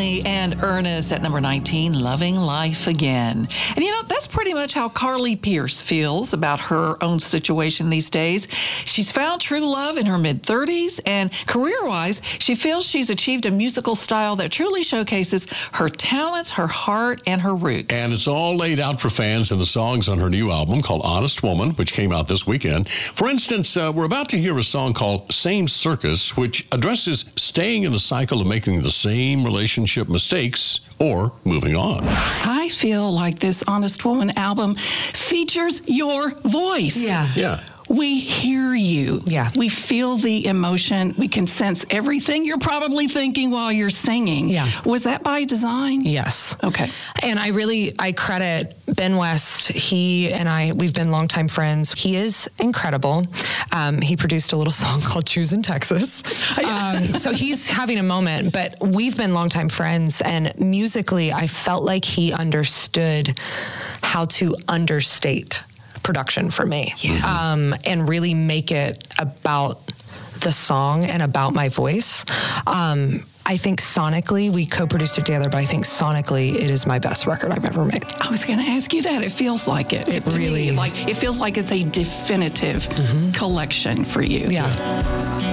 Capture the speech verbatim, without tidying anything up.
Stanley and Ernest at number nineteen, Loving Life Again. And you know, that's pretty much how Carly Pearce feels about her own situation these days. She's found true love in her mid-thirties, and career-wise, she feels she's achieved a musical style that truly showcases her talents, her heart, and her roots. And it's all laid out for fans in the songs on her new album called Honest Woman, which came out this weekend. For instance, uh, we're about to hear a song called Same Circus, which addresses staying in the cycle of making the same relationship mistakes or moving on. I feel like this Honest Woman album features your voice. Yeah. Yeah. We hear you. Yeah. We feel the emotion. We can sense everything you're probably thinking while you're singing. Yeah. Was that by design? Yes. Okay. And I really, I credit Ben West. He and I, we've been longtime friends. He is incredible. Um, he produced a little song called Choose in Texas. Um, so he's having a moment, but we've been longtime friends. And musically, I felt like he understood how to understate production for me, Yeah. um, and really make it about the song and about my voice. Um, I think sonically, we co-produced it together, but I think sonically, it is my best record I've ever made. I was going to ask you that. It feels like it. It to really- me, like it feels like it's a definitive collection for you. Yeah.